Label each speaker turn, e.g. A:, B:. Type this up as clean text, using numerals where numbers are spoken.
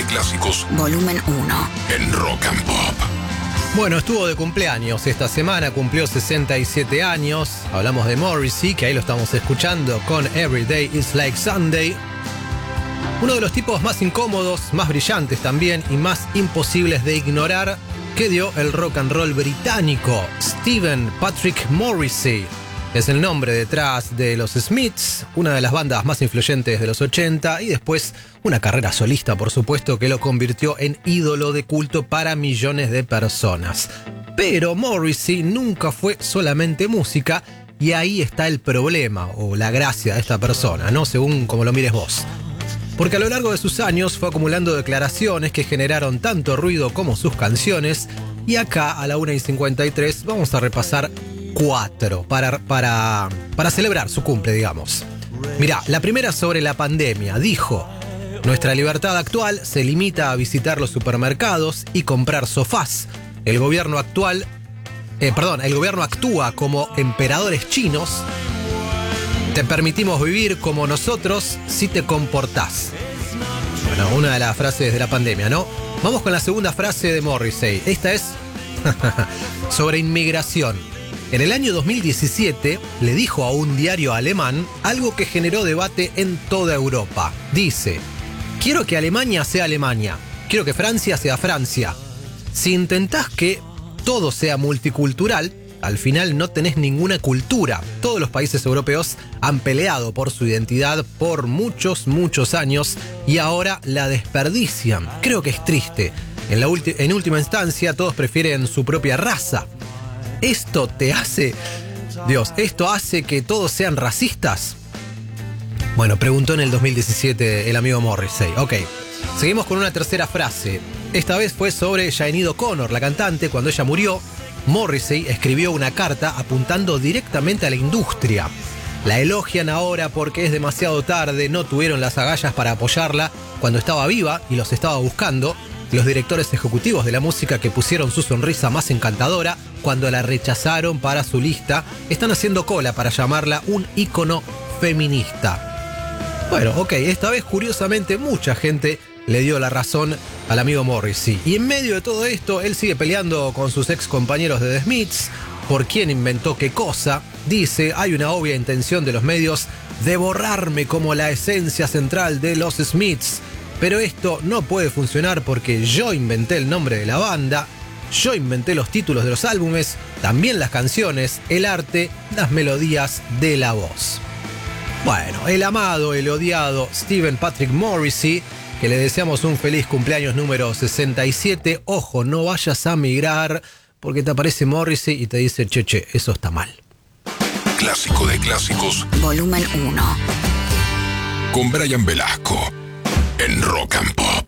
A: clásicos.
B: Volumen 1.
A: En Rock and Pop.
C: Bueno, estuvo de cumpleaños esta semana, cumplió 67 años. Hablamos de Morrissey, que ahí lo estamos escuchando con Every Day is Like Sunday. Uno de los tipos más incómodos, más brillantes también y más imposibles de ignorar que dio el rock and roll británico, Stephen Patrick Morrissey. Es el nombre detrás de los Smiths, una de las bandas más influyentes de los 80, y después una carrera solista, por supuesto, que lo convirtió en ídolo de culto para millones de personas. Pero Morrissey nunca fue solamente música, y ahí está el problema, o la gracia de esta persona, ¿no? Según como lo mires vos. Porque a lo largo de sus años fue acumulando declaraciones que generaron tanto ruido como sus canciones, y acá a la 1:53 vamos a repasar 4 para celebrar su cumple, digamos. Mirá, la primera sobre la pandemia. Dijo: nuestra libertad actual se limita a visitar los supermercados y comprar sofás. El gobierno actúa como emperadores chinos. Te permitimos vivir como nosotros si te comportás. Bueno, una de las frases de la pandemia, ¿no? Vamos con la segunda frase de Morrissey. Esta es sobre inmigración. En el año 2017 le dijo a un diario alemán algo que generó debate en toda Europa. Dice: quiero que Alemania sea Alemania, quiero que Francia sea Francia. Si intentás que todo sea multicultural, al final no tenés ninguna cultura. Todos los países europeos han peleado por su identidad por muchos, muchos años y ahora la desperdician. Creo que es triste. En última instancia, todos prefieren su propia raza. ¿Esto hace que todos sean racistas? Bueno, preguntó en el 2017 el amigo Morrissey. Ok, seguimos con una tercera frase. Esta vez fue sobre Sinéad O'Connor, la cantante. Cuando ella murió, Morrissey escribió una carta apuntando directamente a la industria. La elogian ahora porque es demasiado tarde, no tuvieron las agallas para apoyarla cuando estaba viva y los estaba buscando. Los directores ejecutivos de la música que pusieron su sonrisa más encantadora cuando la rechazaron para su lista están haciendo cola para llamarla un ícono feminista. Bueno, ok, esta vez curiosamente mucha gente le dio la razón al amigo Morrissey. Y en medio de todo esto, él sigue peleando con sus ex compañeros de The Smiths por quién inventó qué cosa. Dice: hay una obvia intención de los medios de borrarme como la esencia central de los Smiths. Pero esto no puede funcionar porque yo inventé el nombre de la banda, yo inventé los títulos de los álbumes, también las canciones, el arte, las melodías de la voz. Bueno, el amado, el odiado Stephen Patrick Morrissey, que le deseamos un feliz cumpleaños número 67. Ojo, no vayas a migrar porque te aparece Morrissey y te dice: che, eso está mal.
A: Clásico de clásicos.
B: Volumen 1.
A: Con Brian Velasco. En Rock and Pop.